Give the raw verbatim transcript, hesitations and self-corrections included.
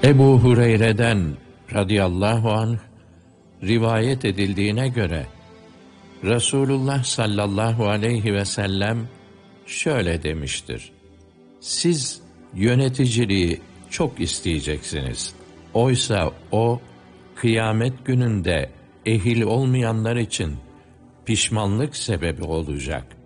Ebu Hureyre'den radıyallahu anh rivayet edildiğine göre Resulullah sallallahu aleyhi ve sellem şöyle demiştir: Siz yöneticiliği çok isteyeceksiniz. Oysa o kıyamet gününde ehil olmayanlar için pişmanlık sebebi olacak.